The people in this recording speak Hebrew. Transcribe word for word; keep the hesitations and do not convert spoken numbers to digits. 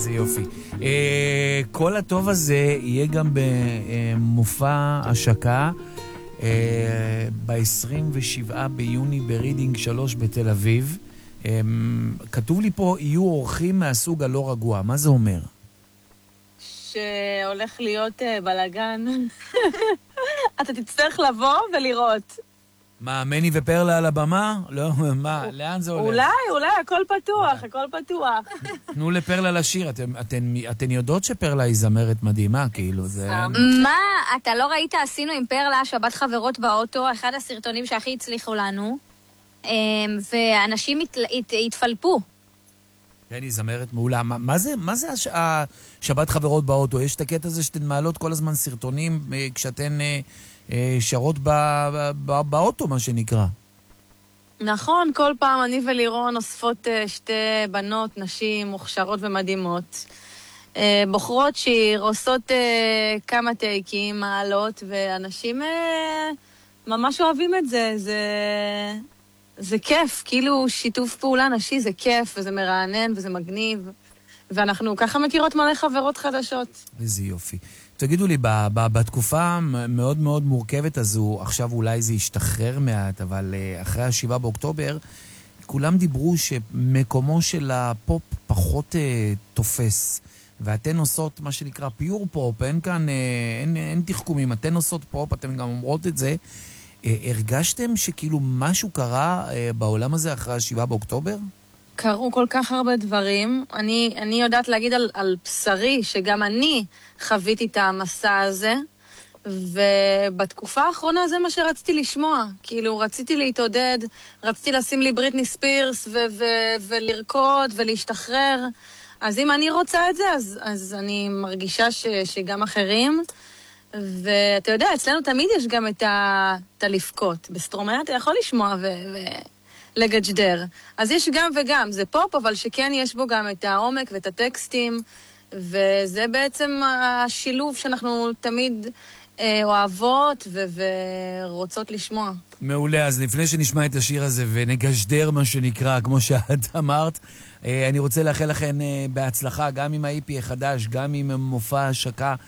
איזה יופי. אה, כל הטוב הזה יהיה גם במופע השקה אה, ב-עשרים ושבעה ביוני ברידינג שלוש בתל אביב. אה, כתוב לי פה, יהיו אורחים מהסוג הלא רגוע. מה זה אומר? שהולך להיות uh, בלגן. אתה תצטרך לבוא ולראות. מה, מני ופרלה על הבמה? לא, מה, לאן זה הולך? אולי, אולי, הכל פתוח, הכל פתוח. תנו לפרלה לשיר, אתן, אתן, אתן יודעות שפרלה היא זמרת מדהימה, כאילו, זה... מה, אתה לא ראית, עשינו עם פרלה שבת חברות באוטו, אחד הסרטונים שהכי הצליחו לנו, ואנשים התפלפו. כן, היא זמרת מעולה. מה, מה זה, מה זה הש, השבת חברות באוטו? יש את הקטע הזה שאתן מעלות כל הזמן סרטונים כשאתן... שרות בא, בא, באוטו, מה שנקרא. נכון, כל פעם אני ולירון אוספות שתי בנות, נשים מוכשרות ומדהימות. בוחרות שיר, עושות כמה טייקים, מעלות, ואנשים ממש אוהבים את זה. זה, זה כיף, כאילו שיתוף פעולה נשי, זה כיף, וזה מרענן, וזה מגניב. ואנחנו ככה מכירות מלא חברות חדשות. איזה יופי. תגידו לי, בתקופה המאוד מאוד מורכבת הזו, עכשיו אולי זה ישתחרר מעט, אבל אחרי השבעה באוקטובר, כולם דיברו שמקומו של הפופ פחות אה, תופס, ואתן עושות מה שנקרא פיור פופ, אין כאן, אה, אין, אין תחכומים, אתן עושות פופ, אתן גם אומרות את זה. אה, הרגשתם שכאילו משהו קרה אה, בעולם הזה אחרי השבעה באוקטובר? קרו כל כך הרבה דברים. אני, אני יודעת להגיד על, על בשרי, שגם אני חוויתי את המסע הזה, ובתקופה האחרונה זה מה שרציתי לשמוע. כאילו, רציתי להתעודד, רציתי לשים לי בריטני ספירס ו- ו- ולרקוד ולהשתחרר. אז אם אני רוצה את זה, אז, אז אני מרגישה ש- שגם אחרים. ואתה יודע, אצלנו תמיד יש גם את ה- את הלפקות. בסטרומיה אתה יכול לשמוע ו... ו- לג'דר. אז יש גם וגם, זה פופ, אבל שכן יש בו גם את העומק ואת הטקסטים, וזה בעצם השילוב שאנחנו תמיד אה, אוהבות ו- ורוצות לשמוע. מעולה, אז לפני שנשמע את השיר הזה ונגשדר מה שנקרא, כמו שאת אמרת, אה, אני רוצה לאחל לכם אה, בהצלחה, גם עם ה-איי פי החדש, גם עם מופע השקה